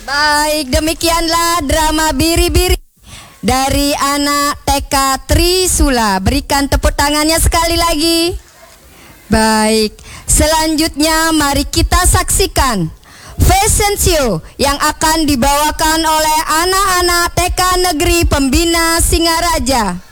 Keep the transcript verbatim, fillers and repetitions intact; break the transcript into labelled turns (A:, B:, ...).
A: Baik, demikianlah drama Biri-Biri dari anak T K Trisula. Berikan tepuk tangannya sekali lagi. Baik, selanjutnya mari kita saksikan fashion show yang akan dibawakan oleh anak-anak T K Negeri Pembina Singaraja.